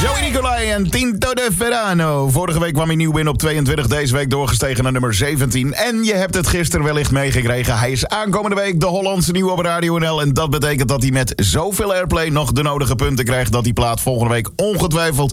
Joey Nicolai en Tinto de Verano. Vorige week kwam hij nieuw binnen op 22, deze week doorgestegen naar nummer 17. En je hebt het gisteren wellicht meegekregen. Hij is aankomende week de Hollandse nieuwe op Radio NL. En dat betekent dat hij met zoveel airplay nog de nodige punten krijgt dat die plaat volgende week ongetwijfeld